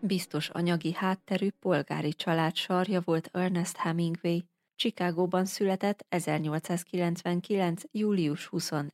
Biztos anyagi hátterű polgári család sarja volt Ernest Hemingway. Chicagóban született 1899. július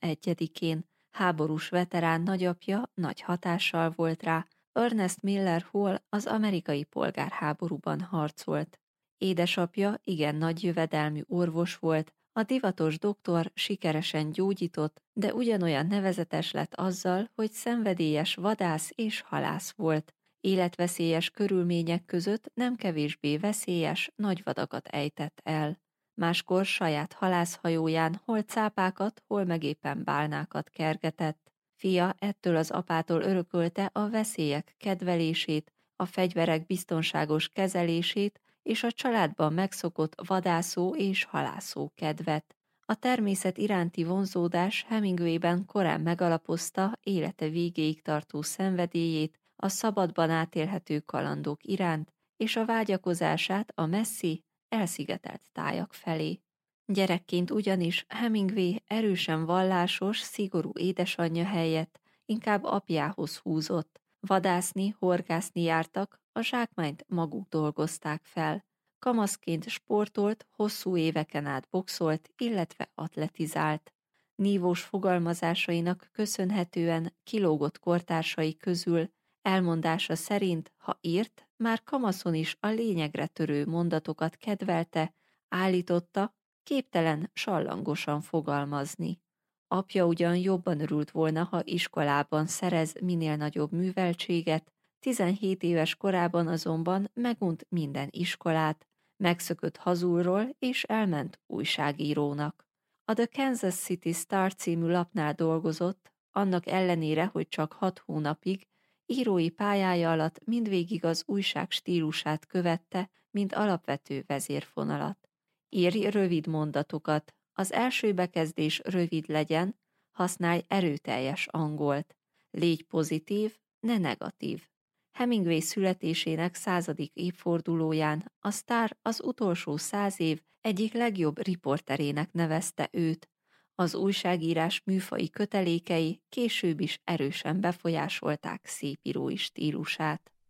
21-én. Háborús veterán nagyapja nagy hatással volt rá. Ernest Miller Hall az amerikai polgárháborúban harcolt. Édesapja igen nagy jövedelmű orvos volt, a divatos doktor sikeresen gyógyított, de ugyanolyan nevezetes lett azzal, hogy szenvedélyes vadász és halász volt. Életveszélyes körülmények között nem kevésbé veszélyes nagyvadakat ejtett el. Máskor saját halászhajóján hol cápákat, hol meg éppen bálnákat kergetett. Fia ettől az apától örökölte a veszélyek kedvelését, a fegyverek biztonságos kezelését és a családban megszokott vadászó és halászó kedvet. A természet iránti vonzódás Hemingwayben korán megalapozta élete végéig tartó szenvedélyét, a szabadban átélhető kalandok iránt, és a vágyakozását a messzi, elszigetelt tájak felé. Gyerekként ugyanis Hemingway erősen vallásos, szigorú édesanyja helyett inkább apjához húzott. Vadászni, horgászni jártak, a zsákmányt maguk dolgozták fel. Kamaszként sportolt, hosszú éveken át boxolt, illetve atletizált. Nívós fogalmazásainak köszönhetően kilógott kortársai közül elmondása szerint, ha írt, már kamaszon is a lényegre törő mondatokat kedvelte, állította, képtelen sallangosan fogalmazni. Apja ugyan jobban örült volna, ha iskolában szerez minél nagyobb műveltséget, 17 éves korában azonban megunt minden iskolát, megszökött hazulról és elment újságírónak. A The Kansas City Star című lapnál dolgozott, annak ellenére, hogy csak 6 hónapig, írói pályája alatt mindvégig az újság stílusát követte, mint alapvető vezérfonalat. Írj rövid mondatokat, az első bekezdés rövid legyen, használj erőteljes angolt. Légy pozitív, ne negatív. Hemingway születésének 100. évfordulóján a Star az utolsó 100 év egyik legjobb riporterének nevezte őt. Az újságírás műfaji kötelékei később is erősen befolyásolták szépírói stílusát.